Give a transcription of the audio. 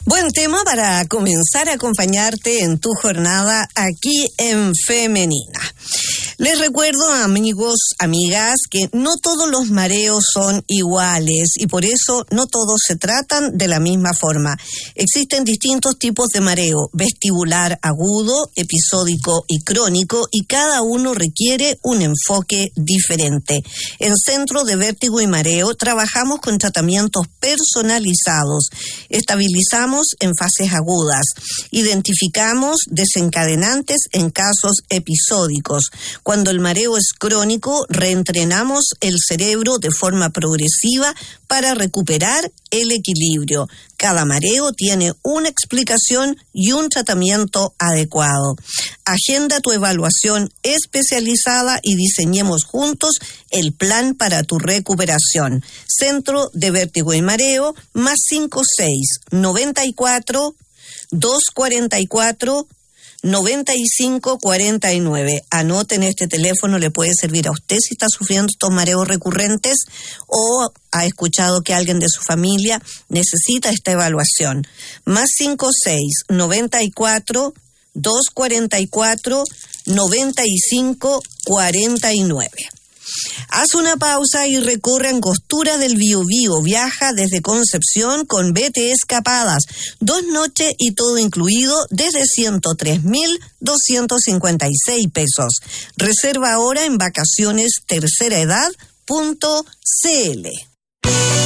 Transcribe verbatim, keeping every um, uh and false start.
Buen tema para comenzar a acompañarte en tu jornada aquí en Femenina. Les recuerdo, amigos, amigas, que no todos los mareos son iguales y por eso no todos se tratan de la misma forma. Existen distintos tipos de mareo: vestibular agudo, episódico y crónico, y cada uno requiere un enfoque diferente. En Centro de Vértigo y Mareo trabajamos con tratamientos personalizados. Estabilizamos en fases agudas. Identificamos desencadenantes en casos episódicos. Cuando el mareo es crónico, reentrenamos el cerebro de forma progresiva para recuperar el equilibrio. Cada mareo tiene una explicación y un tratamiento adecuado. Agenda tu evaluación especializada y diseñemos juntos el plan para tu recuperación. Centro de Vértigo y Mareo, más cinco seis noventa y cuatro, doscientos cuarenta y cuatro, noventa y cinco cuarenta y nueve. Anoten este teléfono, le puede servir a usted si está sufriendo estos mareos recurrentes o ha escuchado que alguien de su familia necesita esta evaluación. Más cinco seis noventa y cuatro, doscientos cuarenta y cuatro, noventa y cinco cuarenta y nueve. Haz una pausa y recorre Angostura del Biobío. Viaja desde Concepción con B T Escapadas. Dos noches y todo incluido desde ciento tres mil doscientos cincuenta y seis pesos. Reserva ahora en vacaciones tercera edad punto c l.